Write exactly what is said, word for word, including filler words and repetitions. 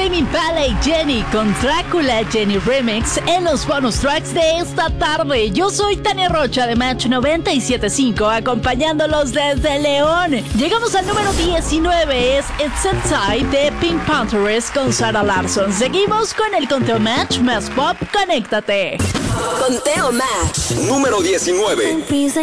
Tame Impala y Jenny con Drácula Jenny Remix en los bonus tracks de esta tarde. Yo soy Tania Rocha de Match noventa y siete punto cinco, acompañándolos desde León. Llegamos al número diecinueve, es It's Inside de Pink Panthers con Sarah Larsson. Seguimos con el conteo Match más pop, conéctate. Conteo Match número diecinueve. Freezing